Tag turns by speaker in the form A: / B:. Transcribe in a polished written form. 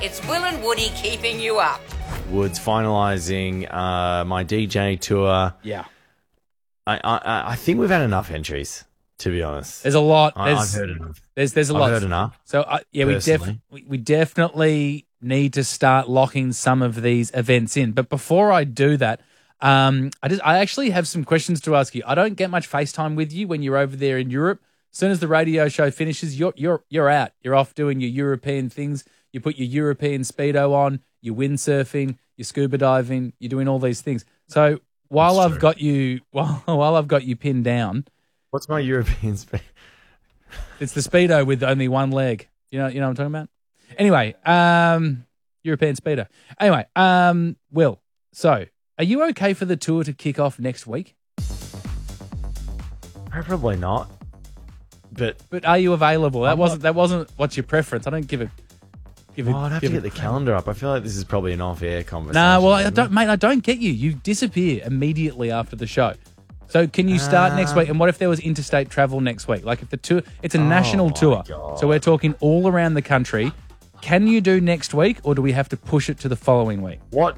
A: It's Will and Woody keeping you up.
B: Woods finalising my DJ tour.
C: Yeah.
B: I think we've had enough entries, to be honest.
C: There's a lot.
B: I've heard enough.
C: There's a lot.
B: I've heard enough.
C: So, we definitely need to start locking some of these events in. But before I do that, I actually have some questions to ask you. I don't get much FaceTime with you when you're over there in Europe. As soon as the radio show finishes, you're out. You're off doing your European things. You put your European Speedo on, you're windsurfing, you're scuba diving, you're doing all these things. So while I've got you pinned down,
B: what's my European Speedo?
C: It's the Speedo with only one leg. You know what I'm talking about? Anyway, European Speedo. Anyway, Will, so are you okay for the tour to kick off next week?
B: Probably not. But
C: are you available? That wasn't what's your preference. I don't give it.
B: I'd have to get the calendar up. I feel like this is probably an off-air conversation.
C: Nah, well, I don't get you. You disappear immediately after the show. So can you start next week? And what if there was interstate travel next week? Like if the tour, it's a national tour.
B: God.
C: So we're talking all around the country. Can you do next week or do we have to push it to the following week?
B: What